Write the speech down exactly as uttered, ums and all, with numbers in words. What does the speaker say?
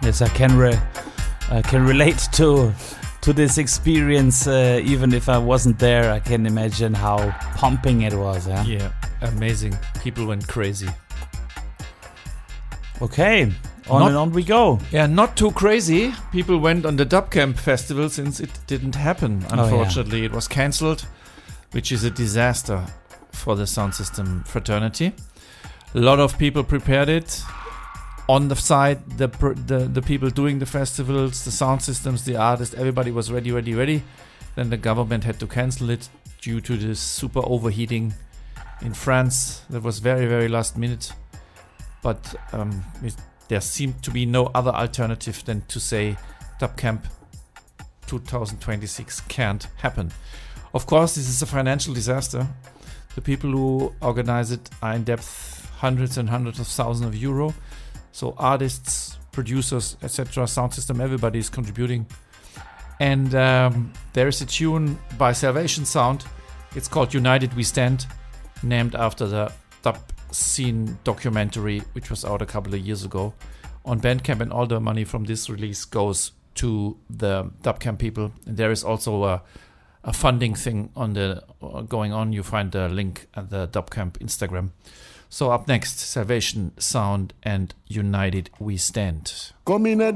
Yes, I can re- I can relate to to this experience. Uh, even if I wasn't there, I can imagine how pumping it was. Yeah. Yeah, amazing. People went crazy. Okay, on Not- and on we go. Yeah, not too crazy. People went on the Dubcamp festival since it didn't happen. Unfortunately, oh, yeah. It was cancelled, which is a disaster for the sound system fraternity. A lot of people prepared it. On the side, the, the the people doing the festivals, the sound systems, the artists, everybody was ready, ready, ready. Then the government had to cancel it due to this super overheating in France. That was very, very last minute. But um, it, there seemed to be no other alternative than to say Dubcamp twenty twenty-six can't happen. Of course, this is a financial disaster. The people who organize it are in depth hundreds and hundreds of thousands of euro. So artists, producers, et cetera, sound system, everybody is contributing. And um, there is a tune by Salvation Sound. It's called United We Stand, named after the dub scene documentary, which was out a couple of years ago on Bandcamp. And all the money from this release goes to the Dubcamp people. And there is also a, a funding thing on the uh, going on. You find the link at the Dubcamp Instagram. So up next, Salvation Sound and United We Stand.